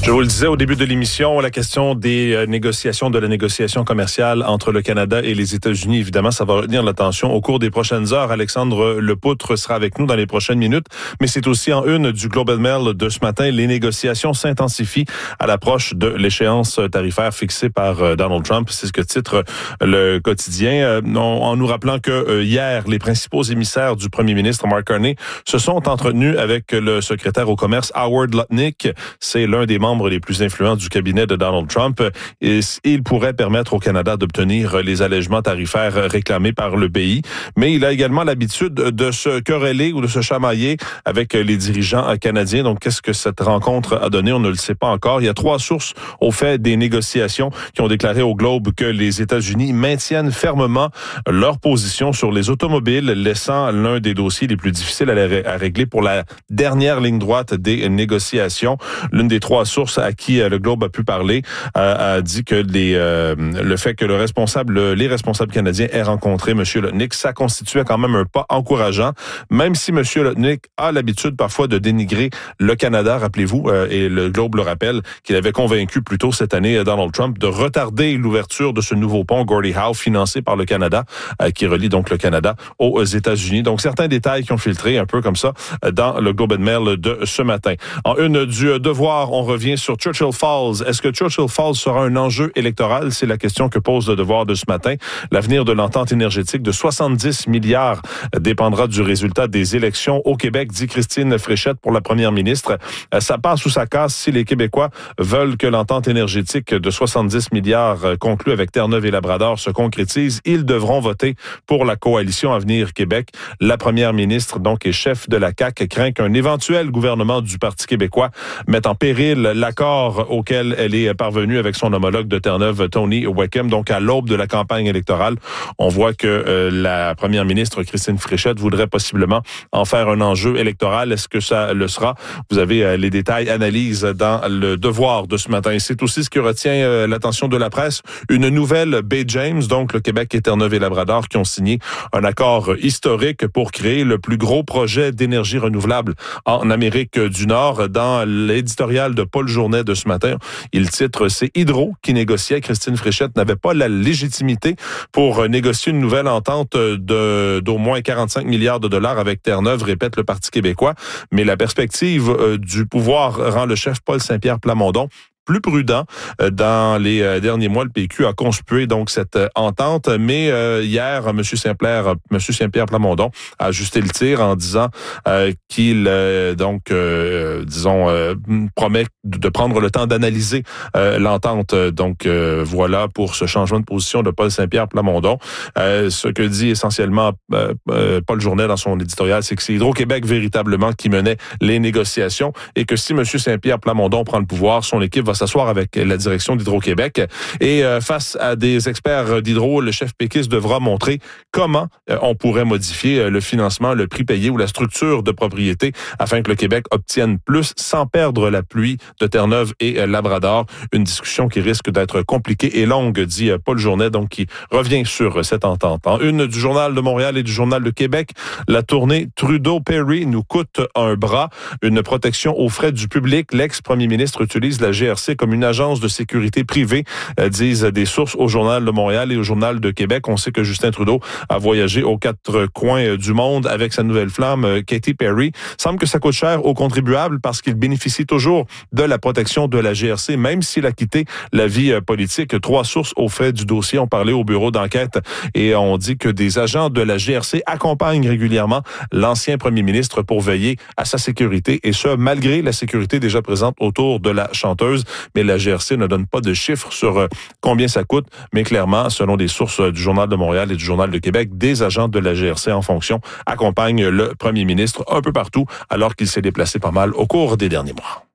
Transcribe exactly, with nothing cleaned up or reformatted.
Je vous le disais au début de l'émission, la question des négociations, de la négociation commerciale entre le Canada et les États-Unis, évidemment, ça va retenir l'attention au cours des prochaines heures. Alexandre Lepoutre sera avec nous dans les prochaines minutes, mais c'est aussi en une du Globe and Mail de ce matin. Les négociations s'intensifient à l'approche de l'échéance tarifaire fixée par Donald Trump. C'est ce que titre le quotidien, en nous rappelant que hier, les principaux émissaires du premier ministre, Mark Carney, se sont entretenus avec le secrétaire au commerce, Howard Lutnick. C'est l'un des membres les plus influents du cabinet de Donald Trump. Et il pourrait permettre au Canada d'obtenir les allègements tarifaires réclamés par le pays. Mais il a également l'habitude de se quereller ou de se chamailler avec les dirigeants canadiens. Donc, qu'est-ce que cette rencontre a donné? On ne le sait pas encore. Il y a trois sources au fait des négociations qui ont déclaré au Globe que les États-Unis maintiennent fermement leur position sur les automobiles, laissant l'un des dossiers les plus difficiles à régler pour la dernière ligne droite des négociations. L'une des trois sources à qui le Globe a pu parler a, a dit que les, euh, le fait que le responsable, les responsables canadiens aient rencontré M. Lutnick, ça constituait quand même un pas encourageant, même si M. Lutnick a l'habitude parfois de dénigrer le Canada, rappelez-vous, euh, et le Globe le rappelle, qu'il avait convaincu plus tôt cette année Donald Trump de retarder l'ouverture de ce nouveau pont Gordie Howe financé par le Canada, euh, qui relie donc le Canada aux États-Unis. Donc certains détails qui ont filtré un peu comme ça dans le Globe and Mail de ce matin. En une du Devoir, on revient sur Churchill Falls. Est-ce que Churchill Falls sera un enjeu électoral? C'est la question que pose le Devoir de ce matin. L'avenir de l'entente énergétique de soixante-dix milliards dépendra du résultat des élections au Québec, dit Christine Fréchette pour la première ministre. Ça passe ou ça casse si les Québécois veulent que l'entente énergétique de soixante-dix milliards conclue avec Terre-Neuve et Labrador se concrétise. Ils devront voter pour la coalition Avenir Québec. La première ministre, donc, et chef de la C A Q, craint qu'un éventuel gouvernement du Parti québécois mette en péril l'accord auquel elle est parvenue avec son homologue de Terre-Neuve, Tony Wickham. Donc, à l'aube de la campagne électorale, on voit que euh, la première ministre, Christine Fréchette, voudrait possiblement en faire un enjeu électoral. Est-ce que ça le sera? Vous avez euh, les détails, analyses dans le Devoir de ce matin. Et c'est aussi ce qui retient euh, l'attention de la presse. Une nouvelle Bay James, donc le Québec et Terre-Neuve et Labrador, qui ont signé un accord historique pour créer le plus gros projet d'énergie renouvelable en Amérique du Nord. Dans l'éditorial de Paul Journet de ce matin, il titre « C'est Hydro qui négociait ». Christine Fréchette n'avait pas la légitimité pour négocier une nouvelle entente de d'au moins quarante-cinq milliards de dollars avec Terre-Neuve, répète le Parti québécois. Mais la perspective euh, du pouvoir rend le chef Paul Saint-Pierre Plamondon plus prudent. Dans les derniers mois, le P Q a conspué donc cette entente, mais euh, hier, M. Saint-Pierre, M. Saint-Pierre Plamondon a ajusté le tir en disant euh, qu'il euh, donc, euh, disons, euh, promet de prendre le temps d'analyser euh, l'entente. Donc euh, voilà pour ce changement de position de Paul Saint-Pierre Plamondon. Euh, ce que dit essentiellement euh, euh, Paul Journet dans son éditorial, c'est que c'est Hydro-Québec véritablement qui menait les négociations et que si M. Saint-Pierre Plamondon prend le pouvoir, son équipe va s'asseoir avec la direction d'Hydro-Québec. Et euh, face à des experts d'Hydro, le chef péquiste devra montrer comment euh, on pourrait modifier euh, le financement, le prix payé ou la structure de propriété afin que le Québec obtienne plus sans perdre l'appui de Terre-Neuve et euh, Labrador. Une discussion qui risque d'être compliquée et longue, dit euh, Paul Journet, donc qui revient sur euh, cette entente. En une du Journal de Montréal et du Journal de Québec, la tournée Trudeau-Perry nous coûte un bras, une protection aux frais du public. L'ex-premier ministre utilise la G R C comme une agence de sécurité privée, euh, disent des sources au Journal de Montréal et au Journal de Québec. On sait que Justin Trudeau a voyagé aux quatre coins euh, du monde avec sa nouvelle flamme, euh, Katy Perry. Semble que ça coûte cher aux contribuables parce qu'il bénéficie toujours de la protection de la G R C, même s'il a quitté la vie euh, politique. Trois sources au fait du dossier ont parlé au bureau d'enquête et on dit que des agents de la G R C accompagnent régulièrement l'ancien premier ministre pour veiller à sa sécurité, et ce, malgré la sécurité déjà présente autour de la chanteuse. Mais la G R C ne donne pas de chiffres sur combien ça coûte, mais clairement, selon des sources du Journal de Montréal et du Journal de Québec, des agents de la G R C en fonction accompagnent le premier ministre un peu partout, alors qu'il s'est déplacé pas mal au cours des derniers mois.